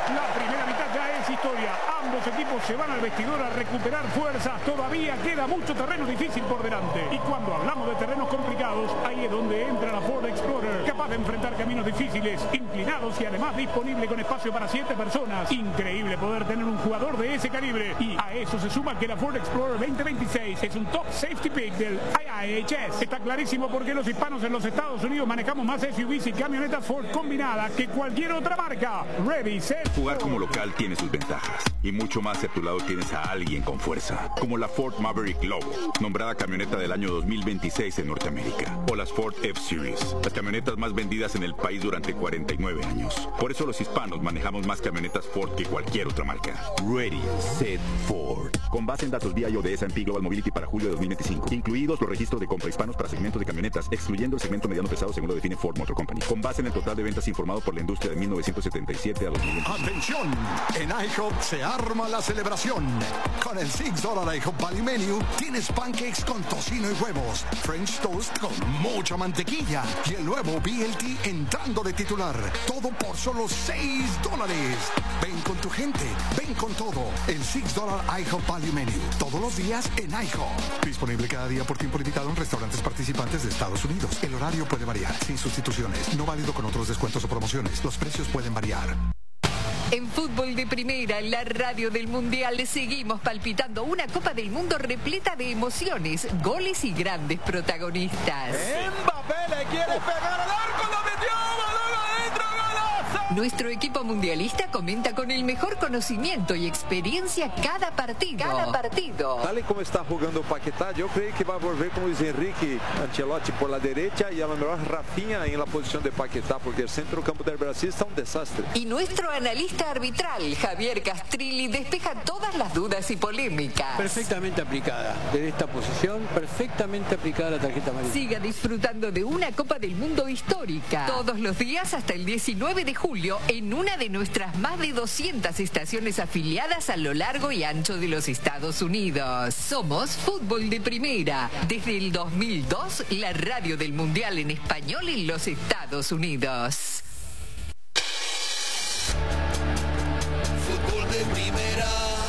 La primera mitad ya es historia. Ambos equipos se van al vestidor a recuperar fuerzas. Todavía queda mucho terreno difícil por delante. Y cuando hablamos de terrenos complicados, ahí es donde entra la Ford Explorer, capaz de enfrentar caminos difíciles, inclinados y además disponible con espacio para 7 personas. Increíble poder tener un jugador de ese calibre. Y a eso se suma que la Ford Explorer 2026 es un top safety pick del IIHS. Está clarísimo porque los hispanos en los Estados Unidos manejamos más SUVs y camionetas Ford combinadas que cualquier otra marca. Ready, set, Jugar como local tiene sus ventajas. Y mucho más si a tu lado tienes a alguien con fuerza. Como la Ford Maverick Lobo, nombrada camioneta del año 2026 en Norteamérica. O las Ford F-Series, las camionetas más vendidas en el país durante 49 años. Por eso los hispanos manejamos más camionetas Ford que cualquier otra marca. Ready, set, Ford. Con base en datos BIO de S&P Global Mobility para julio de 2025. Incluidos los registros de compra hispanos para segmentos de camionetas, excluyendo el segmento mediano pesado según lo define Ford Motor Company. Con base en el total de ventas informado por la industria de 1977 a 2025. ¡Atención! En IHOP se arma la celebración. Con el $6 IHOP Value Menu tienes pancakes con tocino y huevos, French toast con mucha mantequilla y el nuevo BLT entrando de titular. Todo por solo $6. Ven con tu gente, ven con todo. El $6 IHOP Value Menu. Todos los días en IHOP. Disponible cada día por tiempo limitado en restaurantes participantes de Estados Unidos. El horario puede variar, sin sustituciones. No válido con otros descuentos o promociones. Los precios pueden variar. En Fútbol de Primera, la radio del Mundial, seguimos palpitando una Copa del Mundo repleta de emociones, goles y grandes protagonistas. Mbappé le quiere pegar al arco, lo metió, balón adentro, golazo. Nuestro equipo mundialista comenta con el mejor conocimiento y experiencia cada partido. Tal y como está jugando Paquetá, yo creo que va a volver con Luis Enrique Ancelotti por la derecha y a lo mejor Rafinha en la posición de Paquetá, porque el centro campo del Brasil está un desastre. Y nuestro analista arbitral, Javier Castrilli, despeja todas las dudas y polémicas. Perfectamente aplicada. Desde esta posición, perfectamente aplicada la tarjeta amarilla. Siga disfrutando de una Copa del Mundo histórica. Todos los días hasta el 19 de julio en una de nuestras más de 200 estaciones afiliadas a lo largo y ancho de los Estados Unidos. Somos Fútbol de Primera. Desde el 2002, la radio del Mundial en español en los Estados Unidos. Fútbol de Primera.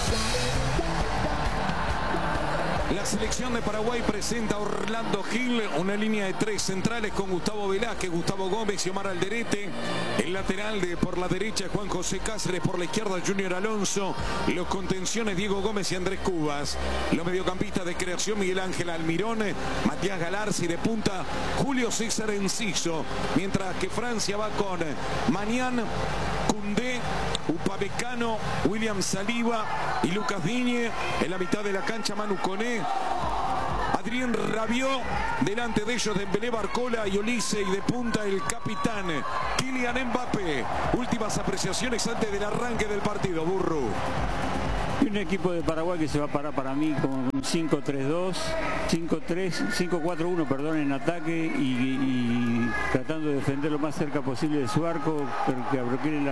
La selección de Paraguay presenta a Orlando Gil, una línea de 3 centrales con Gustavo Velázquez, Gustavo Gómez y Omar Alderete. El lateral por la derecha Juan José Cáceres, por la izquierda Junior Alonso. Los contenciones Diego Gómez y Andrés Cubas. Los mediocampistas de creación Miguel Ángel Almirón, Matías Galarza y de punta Julio César Enciso. Mientras que Francia va con Mañán, Koundé, Upamecano, William Saliba y Lucas Digne. En la mitad de la cancha Manu Koné, Adrien Rabiot, delante de ellos Dembélé, Barcola y Olise, y de punta el capitán Kylian Mbappé. Últimas apreciaciones antes del arranque del partido, Burru. Y un equipo de Paraguay que se va a parar para mí con un 5-3-2, 5-4-1, perdón, en ataque y tratando de defender lo más cerca posible de su arco, pero que abroqueen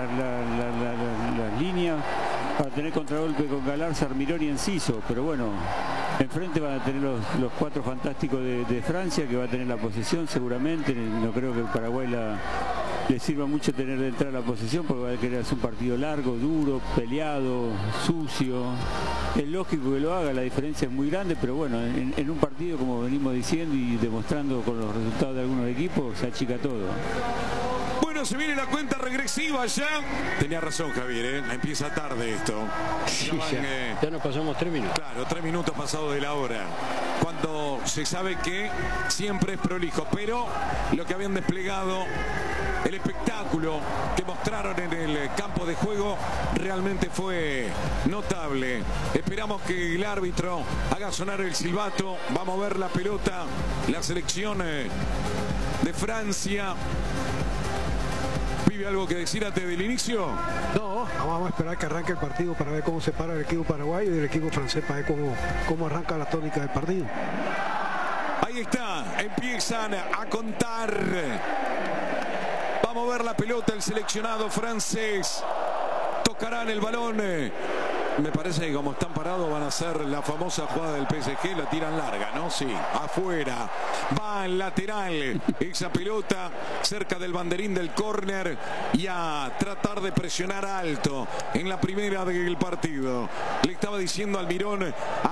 las líneas para tener contragolpe con Galarza, Almirón y Enciso. Pero bueno, enfrente van a tener los 4 fantásticos de Francia, que va a tener la posesión seguramente. No creo que Paraguay le sirva mucho tener de entrar a la posesión, porque va a querer hacer un partido largo, duro, peleado, sucio. Es lógico que lo haga, la diferencia es muy grande, pero bueno, en un partido, como venimos diciendo y demostrando con los resultados de algunos equipos, se achica todo. Bueno, se viene la cuenta regresiva ya. Tenía razón, Javier, empieza tarde esto. Sí, ya nos pasamos 3 minutos. Claro, 3 minutos pasados de la hora. Cuando se sabe que siempre es prolijo, pero lo que habían desplegado, el espectáculo que mostraron en el campo de juego realmente fue notable. Esperamos que el árbitro haga sonar el silbato. Va a mover la pelota la selección de Francia. ¿Vive algo que decir antes del inicio? No, vamos a esperar que arranque el partido para ver cómo se para el equipo paraguayo y el equipo francés, para ver cómo arranca la tónica del partido. Ahí está, empiezan a contar. Va a mover la pelota el seleccionado francés. Tocarán el balón Me parece que como están parados van a hacer la famosa jugada del PSG, la tiran larga, ¿no? Sí, afuera, va al lateral, esa pelota cerca del banderín del córner y a tratar de presionar alto en la primera del partido. Le estaba diciendo Almirón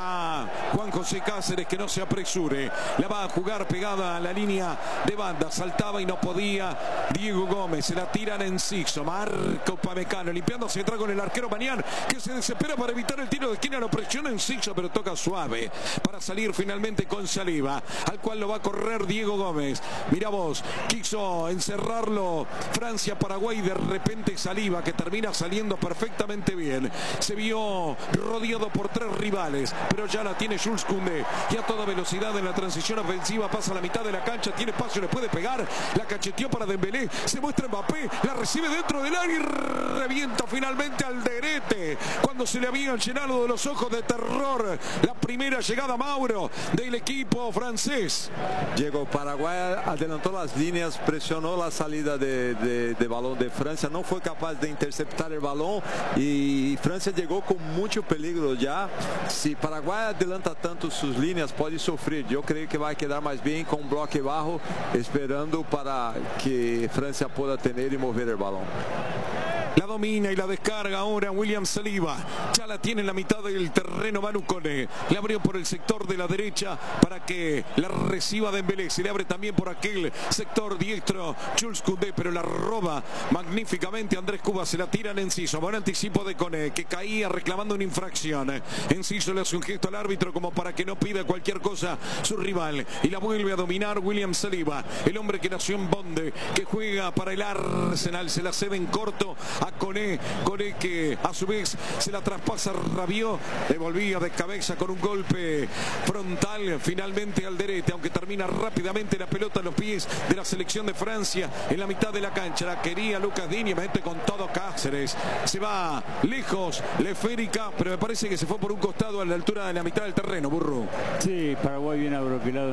a Juan José Cáceres que no se apresure, la va a jugar pegada a la línea de banda, saltaba y no podía Diego Gómez, se la tiran en Enciso, Marco Upamecano limpiándose atrás con el arquero Mañán, que se desespera para evitar el tiro de esquina, lo presiona Enciso, pero toca suave para salir finalmente con Saliba, al cual lo va a correr Diego Gómez. Mira vos, quiso encerrarlo Francia-Paraguay, de repente Saliba, que termina saliendo perfectamente bien, se vio rodeado por 3 rivales, pero ya la tiene Jules Koundé y a toda velocidad en la transición ofensiva pasa a la mitad de la cancha, tiene espacio, le puede pegar, la cacheteó para Dembélé, se muestra Mbappé, la recibe dentro del área y revienta finalmente al Alderete, cuando se le habían llenado de los ojos de terror la primera llegada, Mauro, del equipo francés. Diego, Paraguay adelantó las líneas, presionó la salida de balón de Francia, no fue capaz de interceptar el balón y Francia llegó con mucho peligro ya. Si Paraguay adelanta tanto sus líneas, puede sufrir. Yo creo que va a quedar más bien con un bloque bajo, esperando para que Francia pueda tener y mover el balón. La domina y la descarga ahora William Saliba. Ya la tiene en la mitad del terreno Manu Koné. Le abrió por el sector de la derecha para que la reciba Dembélé. Se le abre también por aquel sector diestro Jules Koundé, pero la roba magníficamente Andrés Cuba. Se la tira en Enciso. Buen anticipo de Koné, que caía reclamando una infracción. Enciso le hace un gesto al árbitro como para que no pida cualquier cosa su rival. Y la vuelve a dominar William Saliba, el hombre que nació en Bonde, que juega para el Arsenal. Se la cede en corto a Koné, que a su vez se la traspasa Rabiot, devolvía de cabeza con un golpe frontal finalmente al Alderete, aunque termina rápidamente la pelota en los pies de la selección de Francia en la mitad de la cancha. La quería Lucas Digne, mete con todo Cáceres, se va lejos la esférica, pero me parece que se fue por un costado a la altura de la mitad del terreno, Burro. Sí, Paraguay bien abroquelado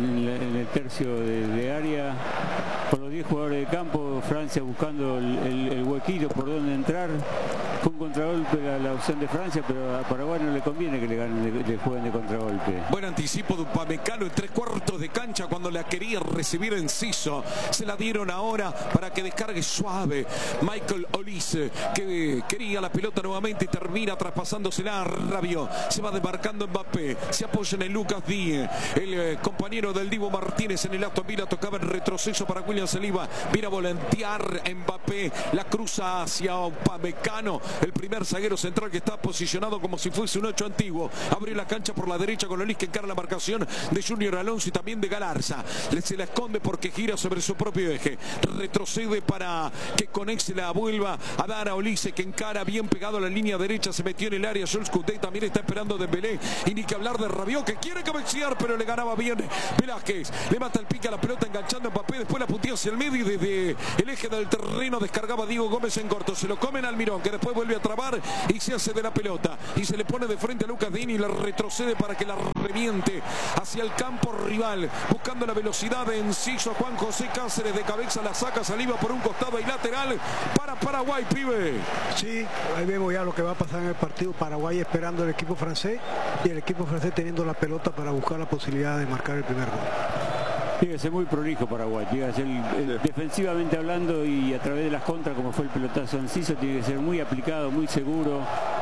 en el tercio de área, con los 10 jugadores de campo, Francia buscando el huequito por donde entrar. Fue un contragolpe la opción de Francia, pero a Paraguay no le conviene que le jueguen de contragolpe. Buen anticipo de Upamecano en 3/4 de cancha cuando la quería recibir Enciso. Se la dieron ahora para que descargue suave Michael Olise, que quería la pelota nuevamente y termina traspasándosela a Rabiot. Se va demarcando Mbappé, se apoya en el Lucas Digne, el compañero del Divo Martínez en el Aston Villa. Tocaba el retroceso para William Saliba, mira volantear Mbappé, la cruza hacia Upamecano, el primer zaguero central que está posicionado como si fuese un 8 antiguo. Abrió la cancha por la derecha con Olise, que encara la marcación de Junior Alonso y también de Galarza. Se la esconde porque gira sobre su propio eje. Retrocede para que Koné se la vuelva a dar a Olise, que encara bien pegado a la línea derecha. Se metió en el área Jules Koundé, también está esperando Dembélé. Y ni que hablar de Rabiot, que quiere cabecear, pero le ganaba bien Velázquez. Le mata el pique a la pelota enganchando a Mbappé. Después la puntía hacia el medio y desde el eje del terreno descargaba Diego Gómez en corto. Se lo comen al Almirón, que después vuelve a trabar y se hace de la pelota. Y se le pone de frente a Lucas Digne y la retrocede para que la reviente hacia el campo rival, buscando la velocidad de Enciso. Juan José Cáceres de cabeza la saca, Saliba por un costado y lateral para Paraguay, pibe. Sí, ahí vemos ya lo que va a pasar en el partido. Paraguay esperando el equipo francés y el equipo francés teniendo la pelota para buscar la posibilidad de marcar el primer gol. Tiene que ser muy prolijo Paraguay, tiene que ser defensivamente hablando y a través de las contras, como fue el pelotazo Enciso, tiene que ser muy aplicado, muy seguro.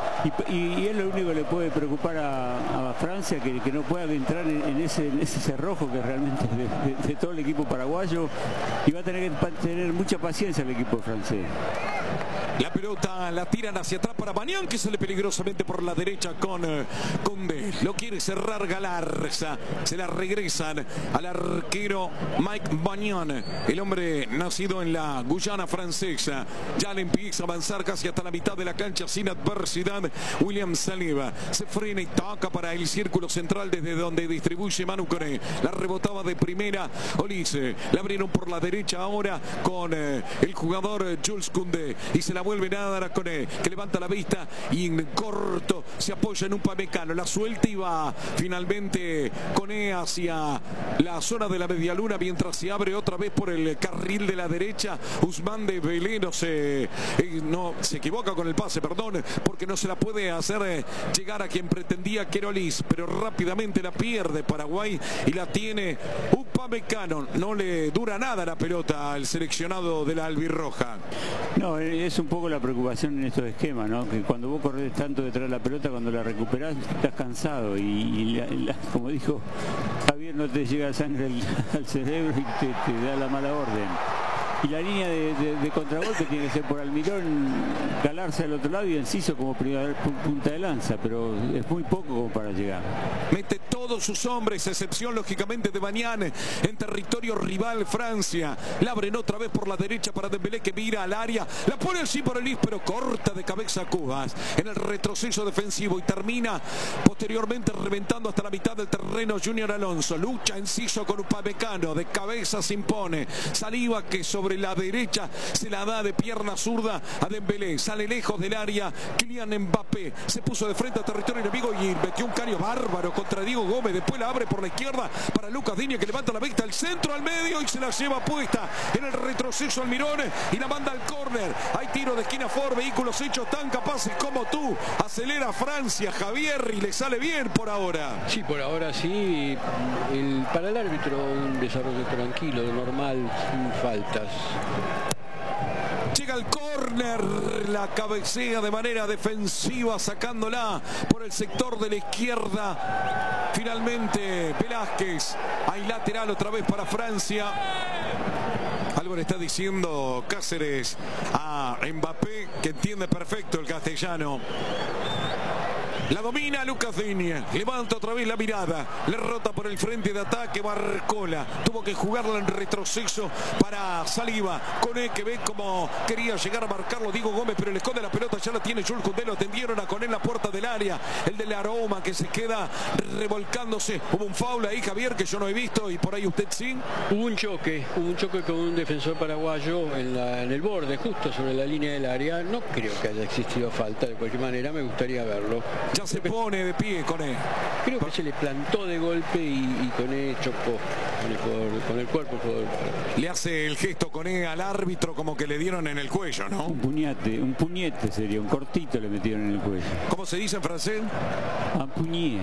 Y es lo único que le puede preocupar a Francia, que no pueda entrar en ese cerrojo que realmente de todo el equipo paraguayo, y va a tener que tener mucha paciencia el equipo francés. La pelota la tiran hacia atrás para Mañán, que sale peligrosamente por la derecha con Koundé. Lo quiere cerrar Galarza. Se la regresan al arquero Mike Mañán, el hombre nacido en la Guyana francesa. Ya le empieza a avanzar casi hasta la mitad de la cancha sin adversidad William Saliba. Se frena y toca para el círculo central desde donde distribuye Manu Koné. La rebotaba de primera Olise. La abrieron por la derecha ahora con el jugador Jules Koundé. Y se la vuelve nada Koné, que levanta la vista y en corto se apoya en Upamecano, la suelta y va finalmente Koné hacia la zona de la medialuna mientras se abre otra vez por el carril de la derecha. Ousmane Dembélé no se equivoca con el pase, perdón, porque no se la puede hacer llegar a quien pretendía Querolís, pero rápidamente la pierde Paraguay y la tiene Upamecano. No le dura nada la pelota al seleccionado de la albirroja. No, es un poco la preocupación en estos esquemas, ¿no? Que cuando vos corres tanto detrás de la pelota, cuando la recuperás, estás cansado y como dijo Javier, no te llega sangre al cerebro y te da la mala orden. Y la línea de contragolpe tiene que ser por Almirón, Galarza al otro lado y Enciso como punta de lanza, pero es muy poco como para llegar. Mete todos sus hombres, excepción lógicamente de Mañán, en territorio rival Francia. La abren otra vez por la derecha para Dembélé, que mira al área, la pone así por el pero corta de cabeza Cubas en el retroceso defensivo y termina posteriormente reventando hasta la mitad del terreno Junior Alonso. Lucha Enciso con Upamecano, de cabeza se impone. Saliba, que sobre la derecha se la da de pierna zurda a Dembélé, sale lejos del área Kylian Mbappé, se puso de frente a territorio enemigo y metió un caño bárbaro contra Diego Gómez. Después la abre por la izquierda para Lucas Digne, que levanta la vista al centro, al medio y se la lleva puesta en el retroceso Almirón y la manda al córner. Hay tiro de esquina Ford, vehículos hechos tan capaces como tú. Acelera Francia, Javier, y le sale bien por ahora. Sí, por ahora sí. Para el árbitro un desarrollo tranquilo, normal, sin faltas. Llega el córner, la cabecea de manera defensiva, sacándola por el sector de la izquierda. Finalmente Velázquez, hay lateral otra vez para Francia. Algo le está diciendo Cáceres a Mbappé, que entiende perfecto el castellano. La domina Lucas Digne, levanta otra vez la mirada, le rota por el frente de ataque Barcola, tuvo que jugarla en retroceso para Saliba, Koné, que ve como quería llegar a marcarlo Diego Gómez, pero le esconde la pelota, ya la tiene Jules Koundé, lo atendieron a Koné en la puerta del área, el de la Aroma que se queda revolcándose. Hubo un foul ahí, Javier, que yo no he visto, y por ahí usted sí. Hubo un choque con un defensor paraguayo en el borde, justo sobre la línea del área. No creo que haya existido falta, de cualquier manera me gustaría verlo. Ya se pone de pie Koné. Creo que se le plantó de golpe y Koné chocó con el cuerpo. Le hace el gesto Koné al árbitro como que le dieron en el cuello, ¿no? Un puñete sería, un cortito le metieron en el cuello. ¿Cómo se dice en francés? Apuñé.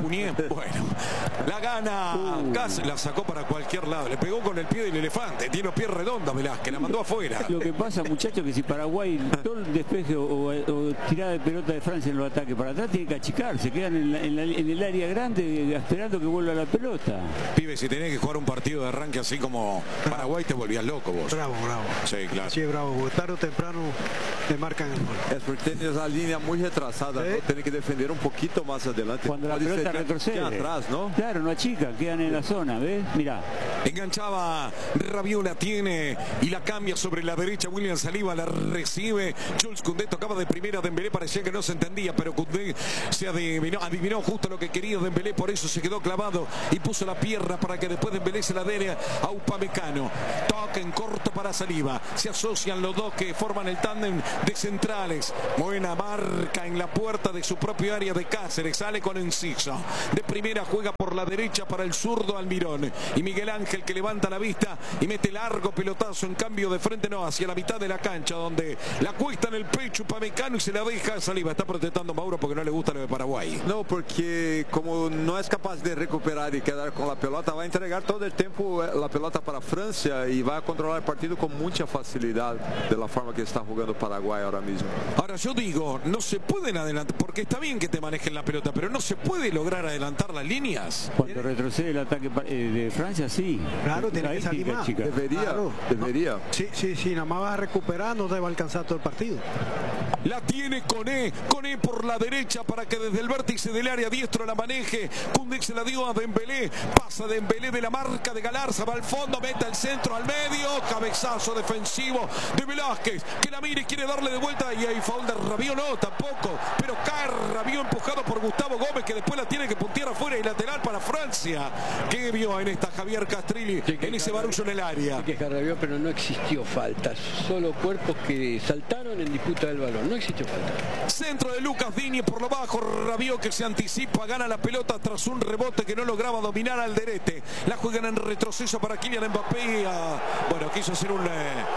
Bueno, la gana. Gas la sacó para cualquier lado. Le pegó con el pie del elefante. Tiene los pies redondos, Velázquez. La mandó afuera. Lo que pasa, muchachos, que si Paraguay todo el despeje o tirada de pelota de Francia en los ataques para atrás, tiene que achicar. Se quedan en el área grande esperando que vuelva la pelota. Pibe, si tenés que jugar un partido de arranque así como Paraguay, te volvías loco vos. Bravo. Sí, claro. Sí, bravo. Tarde o temprano te marcan el gol. Es porque tienes la línea muy retrasada, ¿no? Tienen que defender un poquito más adelante. Cuando la pelota retrocede. Atrás, ¿no? Claro, no achica, quedan en la zona, ¿ves? Mirá. Enganchaba Rabiot, tiene y la cambia sobre la derecha. William Saliba la recibe. Jules Koundé tocaba de primera. Dembélé parecía que no se entendía, pero Koundé se adivinó justo lo que quería Dembélé, por eso se quedó clavado y puso la pierna para que después Dembélé se la dé a Upamecano. Toque en corto para Saliba. Se asocian los dos que forman el tándem de centrales. Buena marca en la puerta de su propio área de Cáceres. Sale con Enciso. De primera juega por la derecha para el zurdo Almirón. Y Miguel Ángel, que levanta la vista y mete largo pelotazo. En cambio de frente no, hacia la mitad de la cancha, donde la cuesta en el pecho Upamecano y se la deja a Saliba. Está protestando Mauro porque no le gusta lo de Paraguay. No, porque como no es capaz de recuperar y quedar con la pelota, va a entregar todo el tiempo la pelota para Francia y va a controlar el partido con mucha facilidad de la forma que está jugando Paraguay ahora mismo. Ahora yo digo, no se pueden adelantar, porque está bien que te manejen la pelota, pero no se puede lograr adelantar las líneas. Cuando retrocede el ataque de Francia, sí. Claro, tiene que salir más. Debería. Sí, nada más vas a recuperar, no te va a alcanzar todo el partido. La tiene Koné por la derecha para que desde el vértice del área diestro la maneje. Koundé se la dio a Dembélé. Pasa Dembélé de la marca de Galarza. Va al fondo, mete el centro al medio. Cabezazo defensivo de Velázquez. Que la mire, quiere darle de vuelta. Y hay foul de Rabiot, no, tampoco. Pero cae Rabiot empujado por Gustavo Gómez, que después la tiene que puntear afuera y lateral para Francia. ¿Qué vio en esta Javier Castrilli? En ese barullo en el área. Que Rabiot, pero no existió falta. Solo cuerpos que saltaron en disputa del balón. No existió falta. Centro de Lucas Digne por lo bajo. Rabiot que se anticipa, gana la pelota tras un rebote que no lograba dominar al Alderete. La juegan en retroceso para Kylian Mbappé. Bueno, quiso hacer un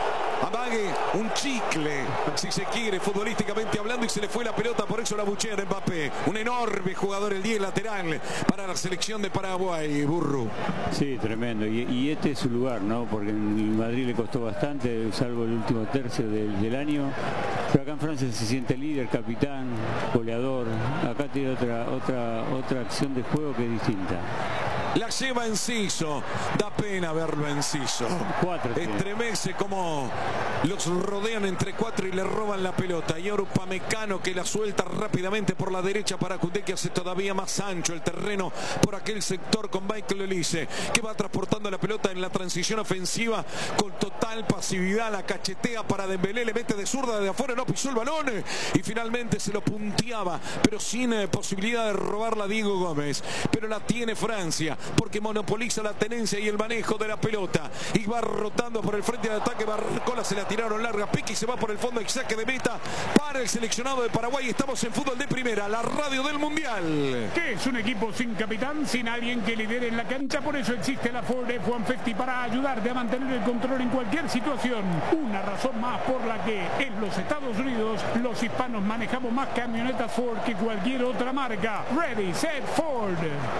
amague, un chicle, si se quiere, futbolísticamente hablando, y se le fue la pelota, por eso la buchea Mbappé. Un enorme jugador, el 10 lateral para la selección de Paraguay, Burru. Sí, tremendo. Y este es su lugar, ¿no? Porque en Madrid le costó bastante, salvo el último tercio del año. Pero acá en Francia se siente líder, capitán, goleador. Acá tiene otra acción de juego que es distinta. La lleva Enciso, da pena verlo Enciso. Estremece como los rodean entre cuatro y le roban la pelota. Y ahora Upamecano que la suelta rápidamente por la derecha para Koundé, que hace todavía más ancho el terreno por aquel sector con Michael Olise, que va transportando la pelota en la transición ofensiva con total pasividad. La cachetea para Dembélé, le mete de zurda de afuera, no pisó el balón y finalmente se lo punteaba, pero sin posibilidad de robarla Diego Gómez. Pero la tiene Francia, porque monopoliza la tenencia y el manejo de la pelota y va rotando por el frente de ataque. Barcola se la tiraron larga, Piqui se va por el fondo y saque de meta para el seleccionado de Paraguay. Estamos en Fútbol de Primera, la radio del Mundial. ¿Qué es un equipo sin capitán, sin alguien que lidere en la cancha? Por eso existe la Ford F-150 para ayudarte a mantener el control en cualquier situación. Una razón más por la que en los Estados Unidos los hispanos manejamos más camionetas Ford que cualquier otra marca. Ready, set, Ford.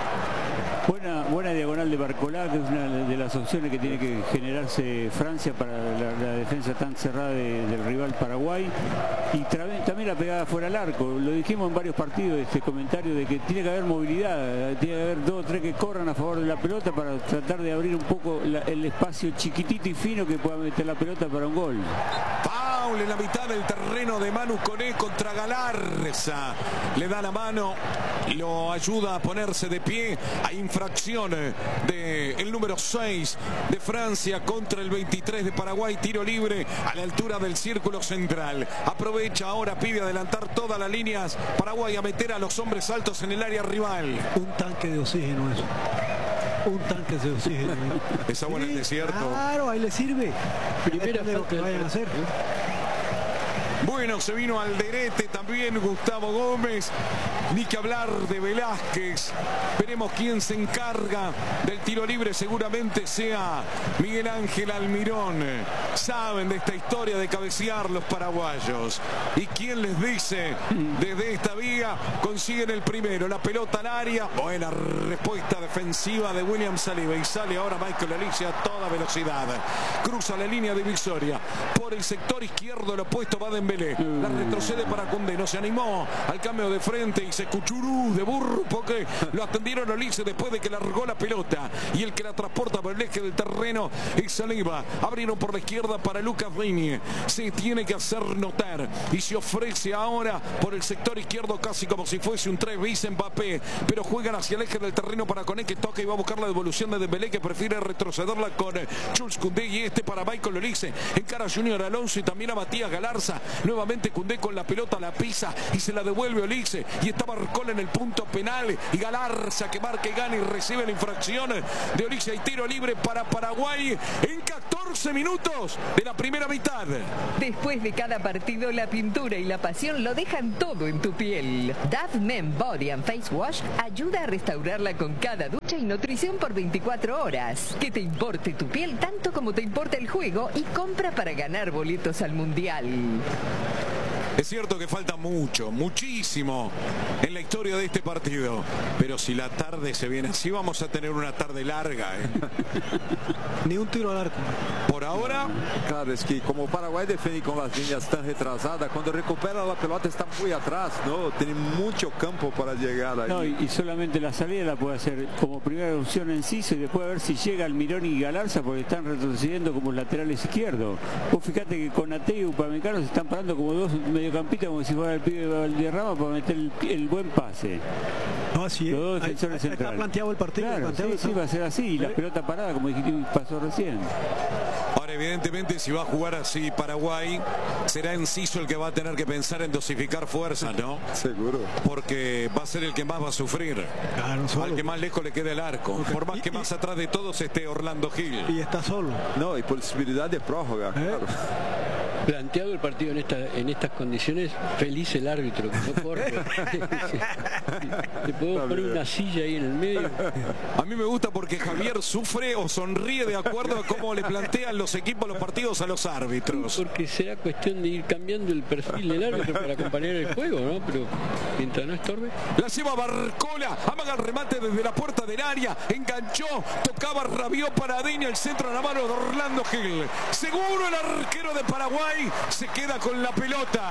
Buena diagonal de Barcola, que es una de las opciones que tiene que generarse Francia para la defensa tan cerrada del rival Paraguay. Y también la pegada fuera al arco. Lo dijimos en varios partidos, este comentario de que tiene que haber movilidad, tiene que haber 2 o 3 que corran a favor de la pelota para tratar de abrir un poco el espacio chiquitito y fino que pueda meter la pelota para un gol. Paul en la mitad del terreno de Manu Koné contra Galarza. Le da la mano, lo ayuda a ponerse de pie. Hay infracción del número 6 de Francia contra el 23 de Paraguay. Tiro libre a la altura del círculo central. Aprovecha ahora, pide adelantar todas las líneas Paraguay a meter a los hombres altos en el área rival. Un tanque de oxígeno eso. Un tanque de oxígeno. Esa buena en el desierto. Claro, ahí le sirve. Primera lo que vayan a hacer. Bueno, se vino Alderete también, Gustavo Gómez. Ni que hablar de Velázquez. Veremos quién se encarga del tiro libre. Seguramente sea Miguel Ángel Almirón. Saben de esta historia de cabecear los paraguayos. ¿Y quién les dice? Desde esta vía consiguen el primero. La pelota al área. Buena respuesta defensiva de William Saliba. Y sale ahora Michael Olise a toda velocidad. Cruza la línea divisoria. Por el sector izquierdo, el opuesto va Dembélé. La retrocede para Koundé. No se animó al cambio de frente y se cuchurú de burro porque lo atendieron a Olise después de que largó la pelota. Y el que la transporta por el eje del terreno es Saliba. Abrieron por la izquierda para Lucas Digne. Se tiene que hacer notar y se ofrece ahora por el sector izquierdo casi como si fuese un 3 bis Mbappé. Pero juegan hacia el eje del terreno para Koné, que toca y va a buscar la devolución de Dembélé, que prefiere retrocederla con Jules Koundé. Y este para Michael Olise. Encara a Junior Alonso y también a Matías Galarza. Nuevamente Koundé con la pelota, la pisa y se la devuelve Olise. Y está Barcola en el punto penal. Y Galarza que marca y gana y recibe la infracción de Olise. Y tiro libre para Paraguay en 14 minutos de la primera mitad. Después de cada partido, la pintura y la pasión lo dejan todo en tu piel. Dove Men Body and Face Wash ayuda a restaurarla con cada ducha y nutrición por 24 horas. Que te importe tu piel tanto como te importa el juego y compra para ganar boletos al Mundial. Es cierto que falta mucho, muchísimo en la historia de este partido. Pero si la tarde se viene así, vamos a tener una tarde larga. Ni un tiro al arco. Por ahora... Claro, es que como Paraguay defiende con las líneas tan retrasadas, cuando recupera la pelota está muy atrás, ¿no? Tiene mucho campo para llegar ahí. No, y solamente la salida la puede hacer como primera opción Enciso y después a ver si llega Almirón y Galarza, porque están retrocediendo como laterales izquierdos. Vos fíjate que Konaté y Upamecano se están parando como dos medios mediocampista como si fuera el pibe de Valderrama para meter el buen pase. No, así los dos defensores centrales. Está planteado el partido. Claro, sí, va a ser así. Y la pelota parada, como dijiste, pasó recién. Ahora, evidentemente, si va a jugar así Paraguay, será Enciso el que va a tener que pensar en dosificar fuerzas, ¿no? Seguro. Porque va a ser el que más va a sufrir. Claro, al que más lejos le quede el arco. Por más que más atrás de todos esté Orlando Gil. Y está solo. No, y posibilidad de prórroga, claro. Planteado el partido en estas condiciones, feliz el árbitro, que no corre. Te podemos poner una silla ahí en el medio. A mí me gusta porque Javier sufre o sonríe de acuerdo a cómo le plantean los equipos los partidos a los árbitros. Porque será cuestión de ir cambiando el perfil del árbitro para acompañar el juego, ¿no? Pero mientras no estorbe. La lleva Barcola, amaga el remate desde la puerta del área, enganchó, tocaba Rabiot para Adenia, el centro a la mano de Orlando Gil. Seguro el arquero de Paraguay se queda con la pelota.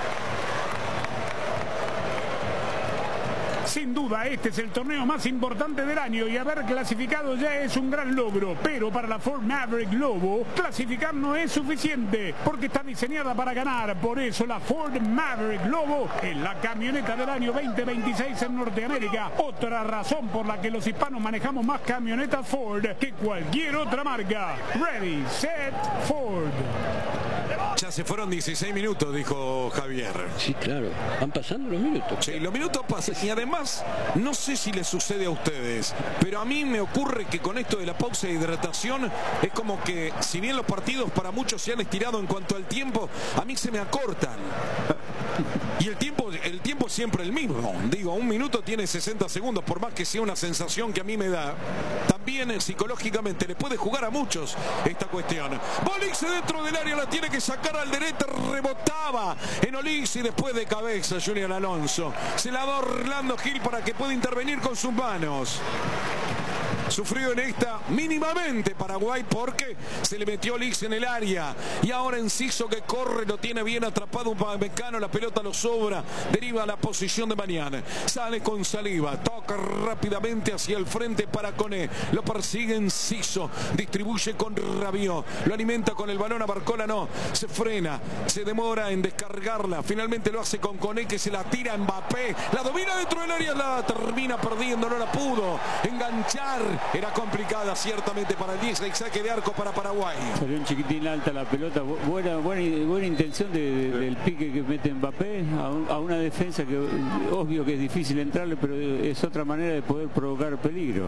Sin duda, este es el torneo más importante del año y haber clasificado ya es un gran logro. Pero para la Ford Maverick Globo, clasificar no es suficiente porque está diseñada para ganar. Por eso la Ford Maverick Globo es la camioneta del año 2026 en Norteamérica. Otra razón por la que los hispanos manejamos más camionetas Ford que cualquier otra marca. Ready, set, Ford. Ya se fueron 16 minutos, dijo Javier. Sí, claro. Van pasando los minutos. Sí, los minutos pasan. Y además, no sé si les sucede a ustedes, pero a mí me ocurre que con esto de la pausa de hidratación, es como que, si bien los partidos para muchos se han estirado en cuanto al tiempo, a mí se me acortan. Y el tiempo es siempre el mismo. Digo, un minuto tiene 60 segundos, por más que sea una sensación que a mí me da. También psicológicamente le puede jugar a muchos esta cuestión. Olix dentro del área, la tiene que sacar al derecho, rebotaba en Olix y después de cabeza Junior Alonso. Se la da Orlando Gil para que pueda intervenir con sus manos. Sufrió en esta mínimamente Paraguay porque se le metió Olix en el área. Y ahora Enciso que corre, lo tiene bien atrapado un Pamecano, la pelota lo sobra, deriva a la posición de mañana. Sale con Saliba, toca rápidamente hacia el frente para Coné. Lo persigue Enciso, distribuye con Rabiot, lo alimenta con el balón a Barcola, no, se frena, se demora en descargarla. Finalmente lo hace con Coné que se la tira a Mbappé, la domina dentro del área, la termina perdiendo, no la pudo enganchar. Era complicada ciertamente para el 10, el saque de arco para Paraguay. Salió un chiquitín alta la pelota, buena intención del pique que mete Mbappé a una defensa que obvio que es difícil entrarle, pero es otra manera de poder provocar peligro.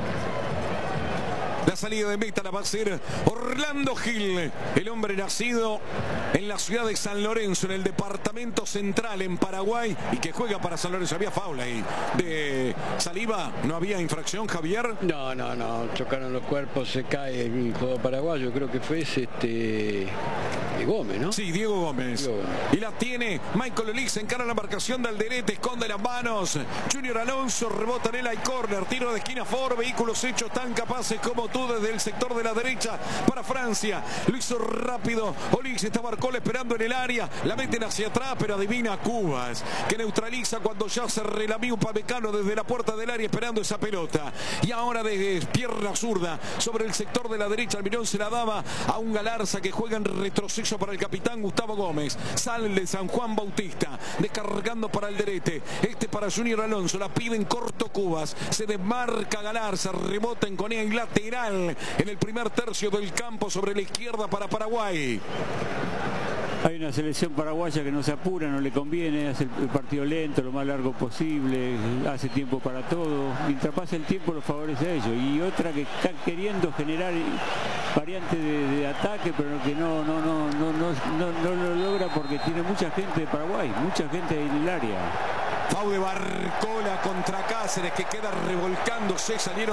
La salida de meta la va a hacer Orlando Gil, el hombre nacido en la ciudad de San Lorenzo, en el departamento central en Paraguay, y que juega para San Lorenzo. Había faula ahí de Saliba, ¿no había infracción, Javier? No, chocaron los cuerpos, se cae el juego paraguayo, creo que fue Gómez, ¿no? Sí, Diego Gómez. Y la tiene Michael Olix, encara la marcación de Alderete, esconde las manos. Junior Alonso rebota en el hay corner, tiro de esquina Ford, vehículos hechos tan capaces como tú desde el sector de la derecha para Francia. Lo hizo rápido Olix, está Barcola esperando en el área, la meten hacia atrás, pero adivina Cubas, que neutraliza cuando ya se relamió un Pamecano desde la puerta del área esperando esa pelota. Y ahora de pierna zurda sobre el sector de la derecha, Almirón se la daba a un Galarza que juega en retroceso para el capitán Gustavo Gómez. Sale de San Juan Bautista, descargando para Alderete, para Junior Alonso, la pide en corto Cubas, se desmarca Galarza, rebota en Conea y lateral en el primer tercio del campo sobre la izquierda para Paraguay. Hay una selección paraguaya que no se apura, no le conviene, hace el partido lento, lo más largo posible, hace tiempo para todo. Mientras pasa el tiempo lo favorece a ellos. Y otra que está queriendo generar variantes de ataque, pero que no lo logra porque tiene mucha gente de Paraguay, mucha gente en el área. Pau de Barcola contra Cáceres que queda revolcándose, salieron